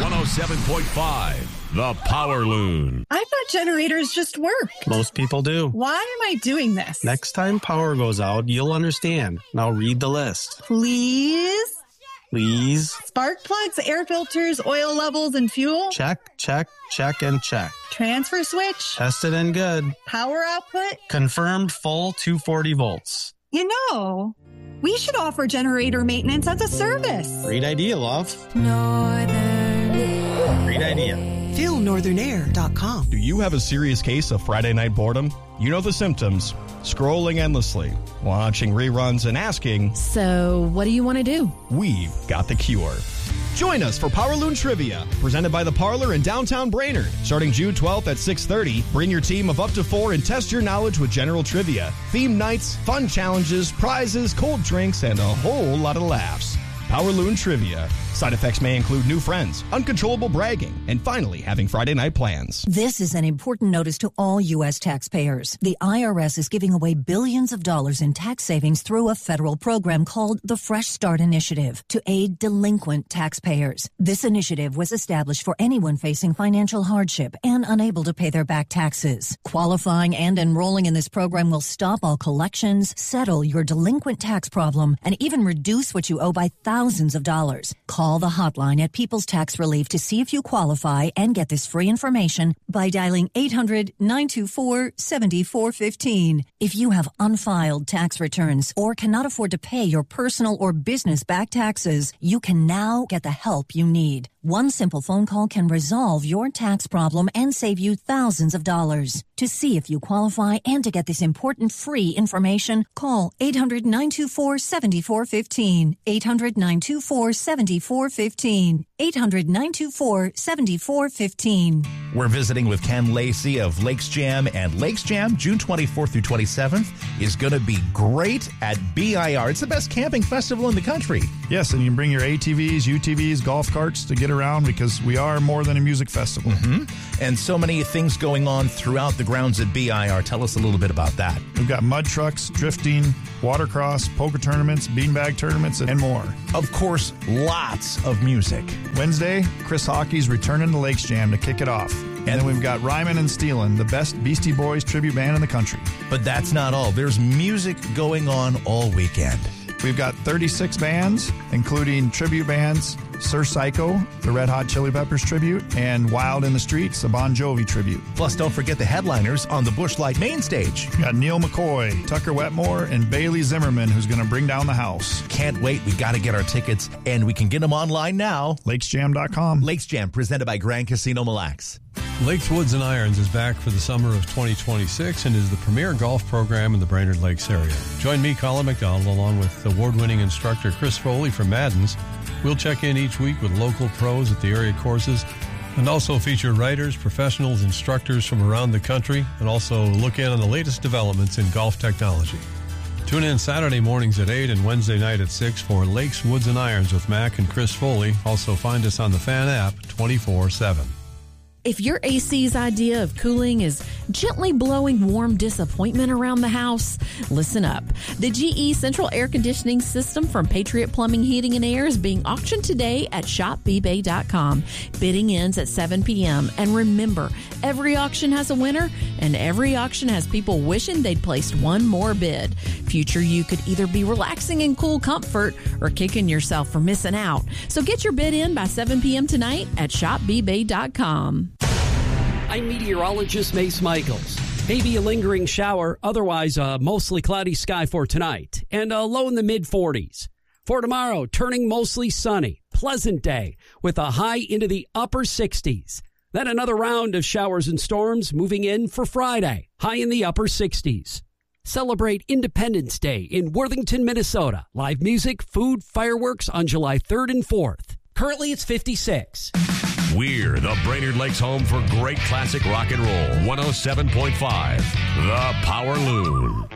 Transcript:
107.5, The Power Loon. I thought generators just worked. Most people do. Why am I doing this? Next time power goes out, you'll understand. Now read the list. Please? Please. Spark plugs, air filters, oil levels, and fuel? Check, check, check, and check. Transfer switch? Tested and good. Power output? Confirmed full 240 volts. You know, we should offer generator maintenance as a service. Great idea, love. Northern Air. Great idea. FeelNorthernair.com. Do you have a serious case of Friday night boredom? You know the symptoms. Scrolling endlessly, watching reruns, and asking, So, what do you want to do? We've got the cure. Join us for Power Loon Trivia, presented by The Parlor in downtown Brainerd. Starting June 12th at 6:30, bring your team of up to 4 and test your knowledge with general trivia, themed nights, fun challenges, prizes, cold drinks, and a whole lot of laughs. Power Loon Trivia. Side effects may include new friends, uncontrollable bragging, and finally having Friday night plans. This is an important notice to all U.S. taxpayers. The IRS is giving away billions of dollars in tax savings through a federal program called the Fresh Start Initiative to aid delinquent taxpayers. This initiative was established for anyone facing financial hardship and unable to pay their back taxes. Qualifying and enrolling in this program will stop all collections, settle your delinquent tax problem, and even reduce what you owe by thousands of dollars. Call the hotline at People's Tax Relief to see if you qualify and get this free information by dialing 800-924-7415. If you have unfiled tax returns or cannot afford to pay your personal or business back taxes, you can now get the help you need. One simple phone call can resolve your tax problem and save you thousands of dollars. To see if you qualify and to get this important free information, call 800-924-7415. 800-924-7415. 800-924-7415. We're visiting with Ken Lacey of Lakes Jam, and Lakes Jam, June 24th through 27th, is going to be great at BIR. It's the best camping festival in the country. Yes, and you can bring your ATVs, UTVs, golf carts to get around because we are more than a music festival. Mm-hmm. And so many things going on throughout the grounds at BIR. Tell us a little bit about that. We've got mud trucks, drifting, watercross, poker tournaments, beanbag tournaments, and more. Of course, lots of music. Wednesday, Chris Hockey's returning to Lakes Jam to kick it off. And then we've got Ryman and Steelin', the best Beastie Boys tribute band in the country. But that's not all. There's music going on all weekend. We've got 36 bands, including tribute bands, Sir Psycho, the Red Hot Chili Peppers tribute, and Wild in the Streets, a Bon Jovi tribute. Plus, don't forget the headliners on the Busch Light main stage. We got Neil McCoy, Tucker Wetmore, and Bailey Zimmerman, who's going to bring down the house. Can't wait. We got to get our tickets, and we can get them online now. LakesJam.com. Lakes Jam, presented by Grand Casino Mille Lacs. Lakes Woods and Irons is back for the summer of 2026 and is the premier golf program in the Brainerd Lakes area. Join me, Colin McDonald, along with award-winning instructor Chris Foley from Madden's. We'll check in each week with local pros at the area courses and also feature writers, professionals, instructors from around the country, and also look in on the latest developments in golf technology. Tune in Saturday mornings at 8 and Wednesday night at 6 for Lakes Woods and Irons with Mac and Chris Foley. Also find us on the Fan app 24/7. If your AC's idea of cooling is gently blowing warm disappointment around the house, listen up. The GE Central Air Conditioning System from Patriot Plumbing, Heating, and Air is being auctioned today at shopbbay.com. Bidding ends at 7 p.m. And remember, every auction has a winner, and every auction has people wishing they'd placed one more bid. Future you could either be relaxing in cool comfort or kicking yourself for missing out. So get your bid in by 7 p.m. tonight at shopbbay.com. I'm meteorologist Mace Michaels. Maybe a lingering shower, otherwise a mostly cloudy sky for tonight, and a low in the mid-40s. For tomorrow, turning mostly sunny, pleasant day with a high into the upper 60s. Then another round of showers and storms moving in for Friday, high in the upper 60s. Celebrate Independence Day in Worthington, Minnesota. Live music, food, fireworks on July 3rd and 4th. Currently, it's 56. We're the Brainerd Lakes home for great classic rock and roll. 107.5, The Power Loon.